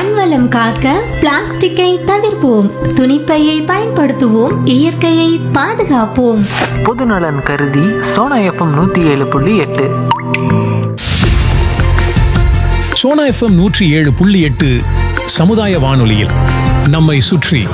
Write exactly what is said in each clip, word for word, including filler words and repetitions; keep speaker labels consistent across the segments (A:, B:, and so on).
A: மண்வளம் காக்க பிளாஸ்டிக்கை தவிர்ப்போம், துணிப்பையை பயன்படுத்துவோம், இயற்கையை பாதுகாப்போம்.
B: பொதுநலன் கருதி சோனா எஃப்எம் நூத்தி ஏழு புள்ளி எட்டு.
C: சோனா எஃப்எம் நூற்றி ஏழு புள்ளி எட்டு சமுதாய வானொலியில் நம்மை சுற்றி.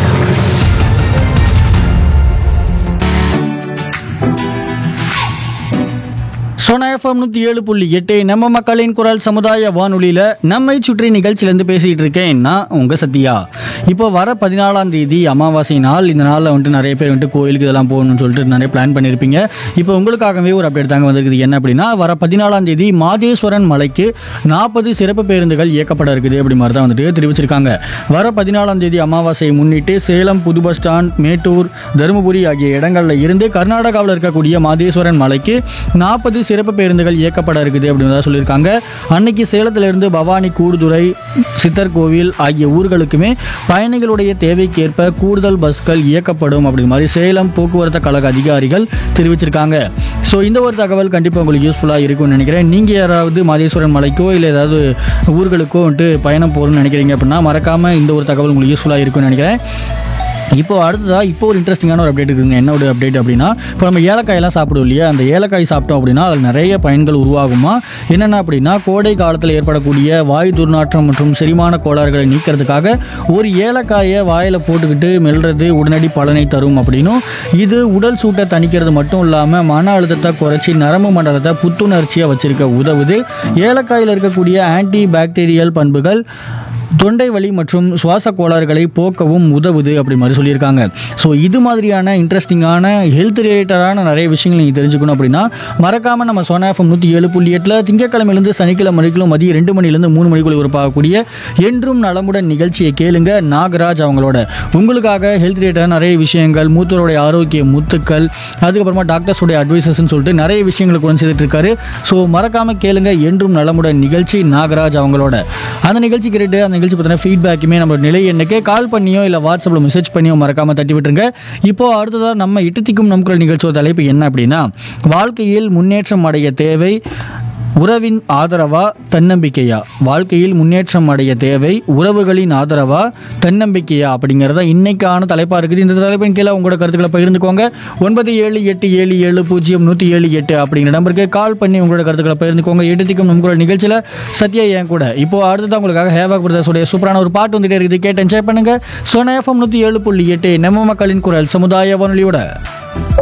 D: சோனா எஃப்எம் நூற்றி ஏழு புள்ளி எட்டு நம்ம மக்களின் குரல் சமுதாய வானொலியில் நம்மை சுற்றி நிகழ்ச்சியிலேருந்து பேசிகிட்டு இருக்கேன் நான் உங்கள் சத்யா. இப்போ வர பதினாலாம் தேதி அமாவாசை நாள். இந்த நாளில் வந்துட்டு நிறைய பேர் வந்துட்டு கோயிலுக்கு இதெல்லாம் போகணும்னு சொல்லிட்டு நிறைய பிளான் பண்ணியிருப்பீங்க. இப்போ உங்களுக்காகவே ஒரு அப்டேட் தாங்க வந்திருக்குது. என்ன அப்படின்னா, வர பதினாலாம் தேதி மாதேஸ்வரன் மலைக்கு நாற்பது சிறப்பு பேருந்துகள் இயக்கப்பட இருக்குது அப்படி மாதிரி தான் வந்துட்டு தெரிவிச்சிருக்காங்க. வர பதினாலாம் தேதி அமாவாசையை முன்னிட்டு சேலம், புது பஸ் ஸ்டாண்ட், மேட்டூர், தருமபுரி ஆகிய இடங்களில் இருந்து கர்நாடகாவில் இருக்கக்கூடிய மாதேஸ்வரன் மலைக்கு நாற்பது சிறப்பு பேருந்துகள் இயக்கப்பட இருக்குது அப்படின்னு சொல்லியிருக்காங்க. அன்னைக்கு சேலத்திலிருந்து பவானி, கூடுதுறை, சித்தர் கோவில் ஆகிய ஊர்களுக்குமே பயணிகளுடைய தேவைக்கேற்ப கூடுதல் பஸ்கள் இயக்கப்படும் அப்படி மாதிரி சேலம் போக்குவரத்து கழக அதிகாரிகள் தெரிவிச்சிருக்காங்க. ஸோ இந்த ஒரு தகவல் கண்டிப்பாக உங்களுக்கு யூஸ்ஃபுல்லாக இருக்கும்னு நினைக்கிறேன். நீங்கள் யாராவது மாதேஸ்வரன் மலைக்கோ இல்லை ஏதாவது ஊர்களுக்கோ வந்துட்டு பயணம் போகணும்னு நினைக்கிறீங்க அப்படின்னா மறக்காமல் இந்த ஒரு தகவல் உங்களுக்கு யூஸ்ஃபுல்லாக இருக்கும்னு நினைக்கிறேன். இப்போ அடுத்ததாக இப்போ ஒரு இன்ட்ரெஸ்டிங்கான ஒரு அப்டேட் இருக்குங்க. என்ன ஒரு அப்டேட் அப்படின்னா, இப்போ நம்ம ஏலக்காயெல்லாம் சாப்பிடுவோம் இல்லையா, அந்த ஏலக்காய் சாப்பிட்டோம் அப்படின்னா அதில் நிறைய பயன்கள் உருவாகுமா. என்னென்ன அப்படின்னா, கோடை காலத்தில் ஏற்படக்கூடிய வாயு துர்நாற்றம் மற்றும் செரிமான கோளாறுகளை நீக்கிறதுக்காக ஒரு ஏலக்காயை வாயில் போட்டுக்கிட்டு மெல்றது உடனடி பலனை தரும் அப்படின்னும், இது உடல் சூட்டை தணிக்கிறது மட்டும் இல்லாமல் மன அழுத்தத்தை குறைச்சி நரம்பு மண்டலத்தை புத்துணர்ச்சியாக வச்சிருக்க உதவுது. ஏலக்காயில் இருக்கக்கூடிய ஆன்டி பாக்டீரியல் பண்புகள் தொண்டை வலி மற்றும் சுவாச கோளாறுகளை போக்கவும் உதவுது அப்படி மாதிரி சொல்லியிருக்காங்க. ஸோ இது மாதிரியான இன்ட்ரெஸ்டிங்கான ஹெல்த் ரிலேட்டடான நிறைய விஷயங்கள் நீங்கள் தெரிஞ்சுக்கணும் அப்படின்னா மறக்காமல் நம்ம சோனா எஃப்எம் நூற்றி ஏழு புள்ளி எட்டில் திங்கக்கிழமையிலேருந்து சனிக்கிழமை வரைக்கும் மதியம் ரெண்டு மணிலேருந்து மூணு மணிக்குள்ள உருப்பாகக்கூடிய என்றும் நலமுடன் நிகழ்ச்சியை கேளுங்க. நாகராஜ் அவங்களோட உங்களுக்காக ஹெல்த் ரிலேட்டடான நிறைய விஷயங்கள், மூத்தோருடைய ஆரோக்கிய முத்துக்கள், அதுக்கப்புறமா டாக்டர்ஸோடைய அட்வைசஸ்ன்னு சொல்லிட்டு நிறைய விஷயங்களுக்கு கொண்டு சேர்த்துட்டு இருக்காரு. ஸோ மறக்காமல் கேளுங்க என்றும் நலமுடன் நிகழ்ச்சி நாகராஜ் அவங்களோட. அந்த நிகழ்ச்சி கேட்டு அந்த நிகழ்ச்சி பற்றின ஃபீட்பேக்குமே நம்ம நிலை எண்ணுக்கு கால் பண்ணியோ இல்லை வாட்ஸ்அப்பில் மெசேஜ் பண்ணியோ மறக்காமல் தட்டி விட்டுருங்க. இப்போ அடுத்ததாக நம்ம இட்டுத்திக்கும் நம் குரல் நிகழ்ச்சியோட தலைப்பு என்ன அப்படின்னா, வாழ்க்கையில் முன்னேற்றம் அடைய தேவை உறவின் ஆதரவா தன்னம்பிக்கையா, வாழ்க்கையில் முன்னேற்றம் அடைய தேவை உறவுகளின் ஆதரவா தன்னம்பிக்கையா அப்படிங்கிறத இன்னைக்கான தலைப்பாக இருக்குது. இந்த தலைப்பின் கீழே உங்களோட கருத்துக்களை பகிர்ந்துக்கோங்க. ஒன்பது ஏழு எட்டு ஏழு ஏழு பூஜ்ஜியம் நூற்றி ஏழு எட்டு அப்படிங்கிற நம்பருக்கு கால் பண்ணி உங்களோட கருத்துக்களை பகிர்ந்துக்கோங்க. எடுத்துக்கும் நம்மளோட நிகழ்ச்சியில் சத்யா என் கூட. இப்போ அடுத்ததான் உங்களுக்காக ஹேவாக் பிரதர்ஸோடைய சூப்பரான ஒரு பாட்டு வந்துட்டே இருக்குது, கேட்டு என்ஜாய் பண்ணுங்க. சோனா எஃப்எம் நூற்றி ஏழு புள்ளி எட்டு நம்ம மக்களின் குரல் சமுதாய வானொலியோட.